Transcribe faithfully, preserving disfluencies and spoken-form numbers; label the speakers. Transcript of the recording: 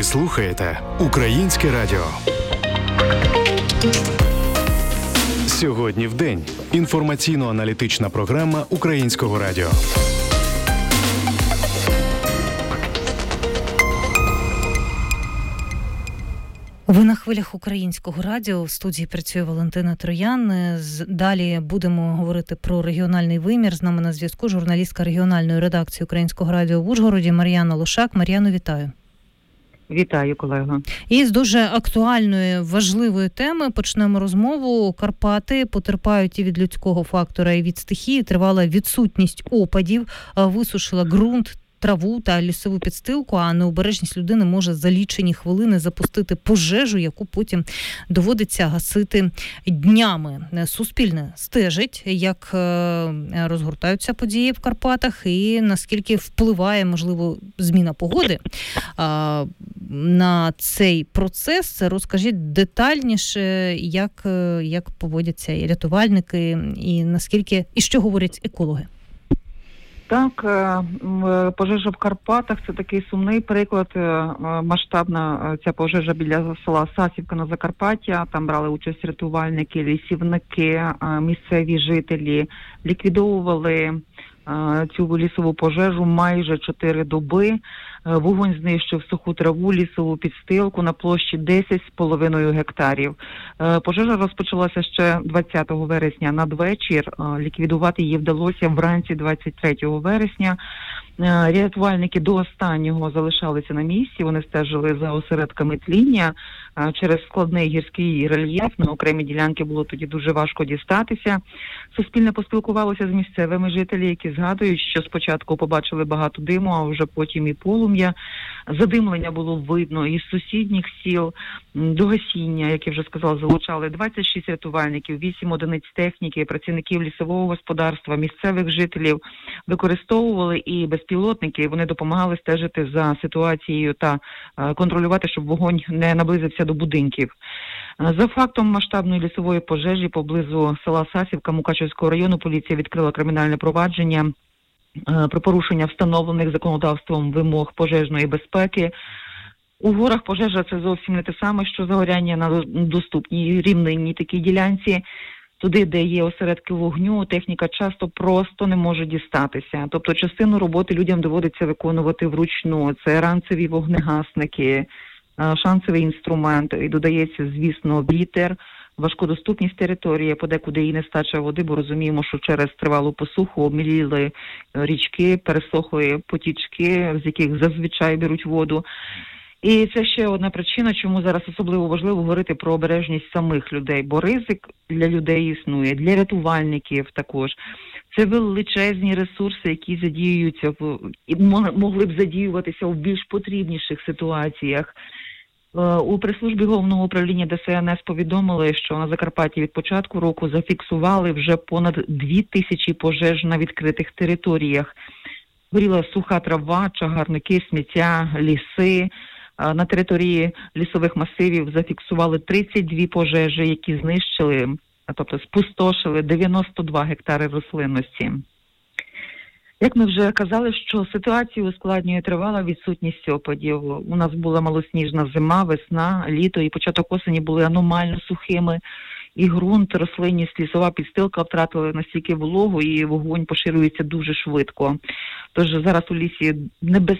Speaker 1: слухаєте Українське радіо. Сьогодні в день. Інформаційно-аналітична програма Українського радіо.
Speaker 2: Ви на хвилях Українського радіо. В студії працює Валентина Троян. Далі будемо говорити про регіональний вимір. З нами на зв'язку журналістка регіональної редакції Українського радіо в Ужгороді Мар'яна Лошак. Мар'яно, вітаю.
Speaker 3: Вітаю, колего.
Speaker 2: І з дуже актуальної, важливої теми почнемо розмову. Карпати потерпають і від людського фактора, і від стихії. Тривала відсутність опадів, висушила ґрунт, траву та лісову підстилку, а необережність людини може за лічені хвилини запустити пожежу, яку потім доводиться гасити днями. Суспільне стежить, як розгортаються події в Карпатах і наскільки впливає, можливо, зміна погоди на цей процес. Розкажіть детальніше, як, як поводяться і рятувальники, і наскільки, і що говорять екологи.
Speaker 3: Так, пожежа в Карпатах – це такий сумний приклад. Масштабна ця пожежа біля села Сасівка на Закарпаття. Там брали участь рятувальники, лісівники, місцеві жителі. Ліквідовували цю лісову пожежу майже чотири доби. Вогонь знищив суху траву, лісову підстилку на площі десять з половиною гектарів. Пожежа розпочалася ще двадцятого вересня надвечір. Ліквідувати її вдалося вранці двадцять третього вересня. Рятувальники до останнього залишалися на місці, вони стежили за осередками тління. Через складний гірський рельєф на окремі ділянки було тоді дуже важко дістатися. Суспільне поспілкувалося з місцевими жителями, які згадують, що спочатку побачили багато диму, а вже потім і полум'я. Задимлення було видно із сусідніх сіл. До гасіння, як я вже сказала, залучали двадцять шість рятувальників, вісім одиниць техніки, працівників лісового господарства, місцевих жителів. Використовували і безпілотники, вони допомагали стежити за ситуацією та контролювати, щоб вогонь не наблизився до будинків. За фактом масштабної лісової пожежі поблизу села Сасівка Мукачівського району поліція відкрила кримінальне провадження про порушення встановлених законодавством вимог пожежної безпеки. У горах пожежа – це зовсім не те саме, що загоряння на доступній рівнинній такій ділянці. Туди, де є осередки вогню, техніка часто просто не може дістатися. Тобто частину роботи людям доводиться виконувати вручну. Це ранцеві вогнегасники, шансовий інструмент. І додається, звісно, вітер, важкодоступність території, подекуди і нестача води, бо розуміємо, що через тривалу посуху обміліли річки, пересохли потічки, з яких зазвичай беруть воду. І це ще одна причина, чому зараз особливо важливо говорити про обережність самих людей, бо ризик для людей існує, для рятувальників також. Це величезні ресурси, які задіюються в і могли б задіюватися в більш потрібніших ситуаціях. У прес-службі Головного управління Де Се Ен Ес повідомили, що на Закарпатті від початку року зафіксували вже понад дві тисячі пожеж на відкритих територіях. Горіла суха трава, чагарники, сміття, ліси. На території лісових масивів зафіксували тридцять дві пожежі, які знищили, тобто спустошили дев'яносто два гектари рослинності. Як ми вже казали, що ситуацію ускладнює тривала відсутність опадів. У нас була малосніжна зима, весна, літо і початок осені були аномально сухими. І ґрунт, рослинність, лісова підстилка втратили настільки вологу, і вогонь поширюється дуже швидко. Тож зараз у лісі небезпечно